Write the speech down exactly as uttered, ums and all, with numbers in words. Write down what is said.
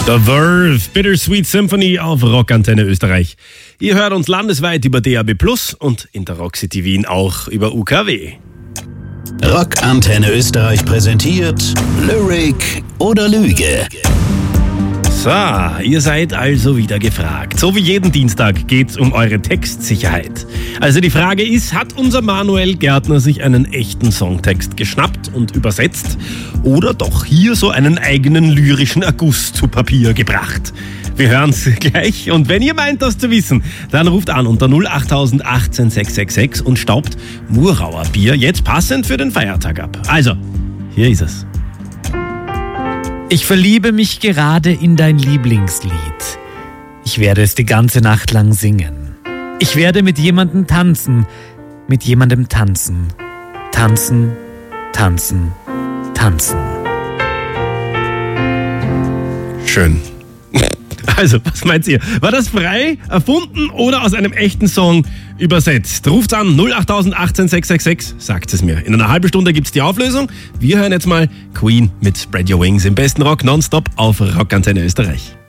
The Verve, Bittersweet Symphony auf Rockantenne Österreich. Ihr hört uns landesweit über D A B plus und in der Rock City Wien auch über U K W. Rockantenne Österreich präsentiert Lyric oder Lüge. So, ihr seid also wieder gefragt. So wie jeden Dienstag geht's um eure Textsicherheit. Also die Frage ist, hat unser Manuel Gärtner sich einen echten Songtext geschnappt und übersetzt oder doch hier so einen eigenen lyrischen Erguss zu Papier gebracht? Wir hören's gleich und wenn ihr meint, das zu wissen, dann ruft an unter null acht achtzehn sechs sechs sechs und staubt Murauer Bier jetzt passend für den Feiertag ab. Also, hier ist es. Ich verliebe mich gerade in dein Lieblingslied. Ich werde es die ganze Nacht lang singen. Ich werde mit jemandem tanzen, mit jemandem tanzen. Tanzen, tanzen, tanzen. Schön. Also, was meint ihr? War das frei, erfunden oder aus einem echten Song übersetzt? Ruft's an null acht achtzehn sechs sechs sechs, sagt es mir. In einer halben Stunde gibt's die Auflösung. Wir hören jetzt mal Queen mit Spread Your Wings im besten Rock nonstop auf Rockantenne Österreich.